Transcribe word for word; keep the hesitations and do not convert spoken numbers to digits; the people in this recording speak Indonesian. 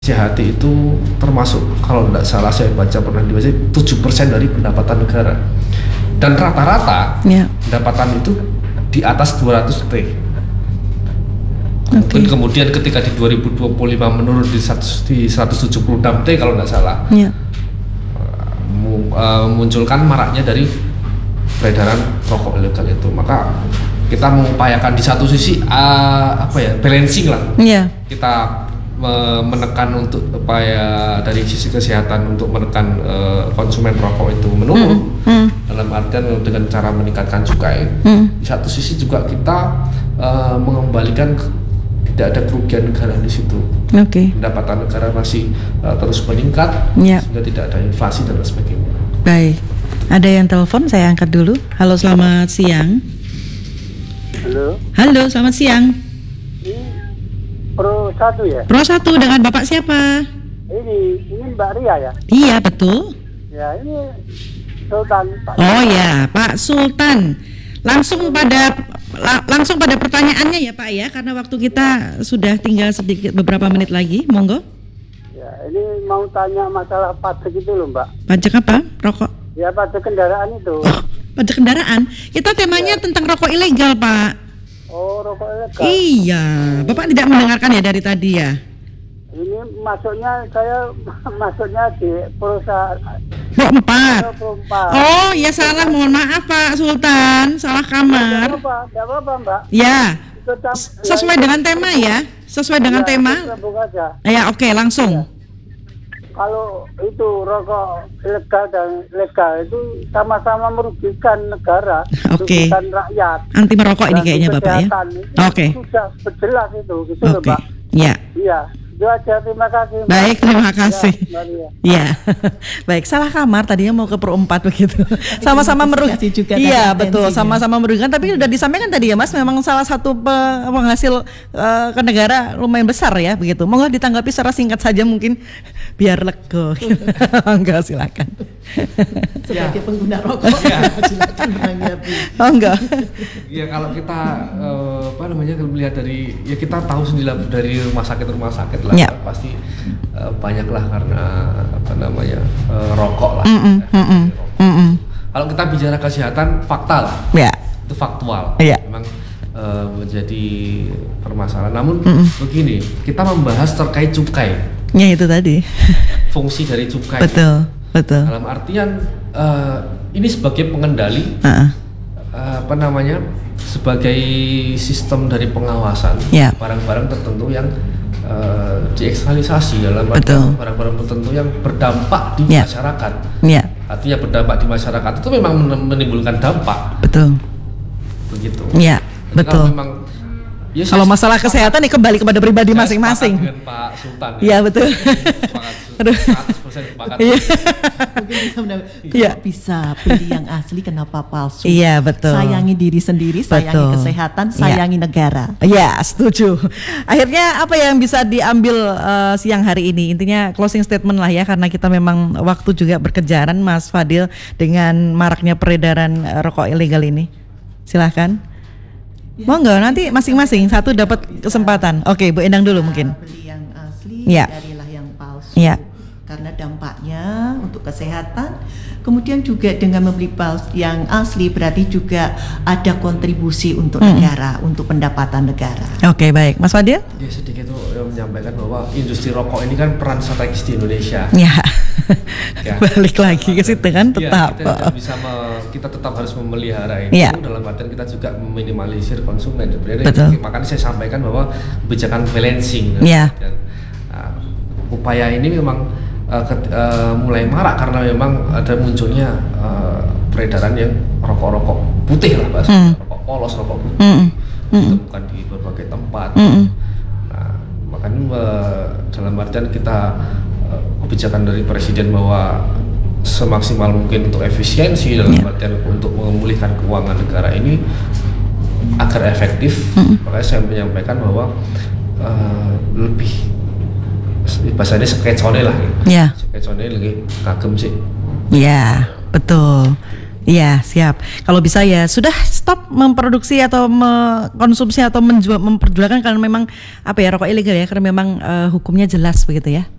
C H T itu termasuk, kalau tidak salah saya baca pernah dibaca, tujuh persen dari pendapatan negara. Dan rata-rata ya. pendapatan itu di atas dua ratus T. Okay. Kemudian ketika di dua ribu dua puluh lima menurun di, di seratus tujuh puluh enam T kalau tidak salah. Ya. Munculkan maraknya dari peredaran rokok ilegal itu. Maka kita mengupayakan di satu sisi uh, apa ya, balancing lah. Ya. Kita menekan untuk upaya dari sisi kesehatan untuk menekan uh, konsumen rokok itu menurun mm, mm. dalam artian dengan cara meningkatkan cukai. Mm. Di satu sisi juga kita uh, mengembalikan tidak ada kerugian negara di situ. Okay. Pendapatan negara masih uh, terus meningkat yeah. sehingga tidak ada inflasi dan sebagainya. Baik, ada yang telepon, saya angkat dulu. Halo, selamat siang. Halo. Halo, selamat siang. Pro satu ya? Pro satu, dengan Bapak siapa? Ini, ini Mbak Ria ya? Iya, betul. Ya, ini Sultan. Pak oh ya, Pak Sultan. Langsung pada la, langsung pada pertanyaannya ya Pak ya, karena waktu kita sudah tinggal sedikit beberapa menit lagi, monggo. Ya, ini mau tanya masalah pajak itu loh Mbak. Pajak apa? Rokok? Ya, pajak kendaraan itu. Oh, pajak kendaraan. Kita temanya ya. tentang rokok ilegal Pak. Oh, rokok ilegal. Iya, Bapak tidak mendengarkan ya dari tadi ya? Ini masuknya saya masuknya di perusahaan Pro empat. Oh, ya salah, mohon maaf Pak Sultan, salah kamar. Tidak apa-apa, tidak apa-apa Mbak. Ya, sesuai dengan tema ya, sesuai dengan ya, tema. Ya, oke, okay, langsung. Ya. Kalau itu rokok ilegal dan legal itu sama-sama merugikan negara, okay. merugikan rakyat. Anti merokok ini kayaknya Bapak ya. Oke. Okay. Sudah jelas itu, gitu okay. loh Mbak. Iya. Iya. Itu aja, terima kasih. Mbak. Baik, terima kasih. Iya. Baik, salah kamar tadinya mau ke Pro empat begitu. Sama-sama merugikan juga. Iya, betul. Sama-sama merugikan, tapi sudah disampaikan tadi ya Mas, memang salah satu penghasil uh, ke negara lumayan besar ya begitu. Monggo ditanggapi secara singkat saja mungkin biar lega. Enggak, silakan. Sebagai ya. pengguna rokok ya. silakan menanggapi. Oh enggak. Ya kalau kita uh, apa namanya melihat dari ya kita tahu sendiri dari rumah sakit rumah sakit lah ya. pasti uh, banyak lah karena apa namanya uh, rokok lah. Mm -mm, ya. mm -mm, mm -mm. Kalau kita bicara kesehatan fakta lah. Ya. Itu faktual. Ya. Memang uh, menjadi permasalahan. Namun mm -mm. begini, kita membahas terkait cukai. Ya itu tadi. Fungsi dari cukai. Betul. Betul. Dalam artian uh, ini sebagai pengendali, uh-uh. uh, apa namanya, sebagai sistem dari pengawasan yeah. barang-barang tertentu yang uh, dieksternalisasi dalam artian barang-barang tertentu yang berdampak di yeah. masyarakat. Yeah. Artinya berdampak di masyarakat itu memang menimbulkan dampak. Betul. Begitu. Iya. Yeah. Betul. Kalau memang Ya, kalau masalah kesehatan ya kembali kepada pribadi masing-masing. Dengan Pak Sultan. Iya ya, betul. seratus persen sepakat. Iya. Mungkin bisa mendapat. Ya. Bisa pilih yang asli kenapa palsu? Iya betul. Sayangi diri sendiri, sayangi betul. kesehatan, sayangi ya. negara. Iya setuju. Akhirnya apa yang bisa diambil uh, siang hari ini? Intinya closing statement lah ya, karena kita memang waktu juga berkejaran Mas Fadil dengan maraknya peredaran uh, rokok ilegal ini. Silahkan. Ya, monggo nanti masing-masing satu dapat kesempatan. Oke, Bu Endang dulu mungkin. Beli yang asli, ya. Carilah yang palsu. Ya. Karena dampaknya untuk kesehatan. Kemudian juga dengan membeli palsu yang asli berarti juga ada kontribusi untuk hmm. negara, untuk pendapatan negara. Oke, baik. Mas Fadil? Ya sedikit tuh menyampaikan bahwa industri rokok ini kan peran strategis di Indonesia. Ya. ya. Balik lagi ke situ kan tetap. Ya, kita bisa me, kita tetap harus memelihara itu ya. Dalam artian kita juga meminimalisir konsumen. Betul. Makanya saya sampaikan bahwa kebijakan balancing. Ya. Dan, uh, upaya ini memang uh, ke, uh, mulai marak karena memang ada munculnya uh, peredaran yang rokok-rokok putih lah bahasa, mm. rokok polos, rokok putih. Mm. Ditemukan di berbagai tempat. Mm. Nah, makanya uh, dalam artian kita kebijakan dari Presiden bahwa semaksimal mungkin untuk efisiensi dalam yeah. artian untuk memulihkan keuangan negara ini agar efektif, mm-hmm. makanya saya menyampaikan bahwa uh, lebih bahasanya sketsone lah, yeah. sketsone lagi kagem sih. Iya, yeah, betul. Iya, siap. Kalau bisa ya sudah stop memproduksi atau mengkonsumsi atau menjual memperjualkan karena memang apa ya rokok ilegal ya karena memang uh, hukumnya jelas begitu ya.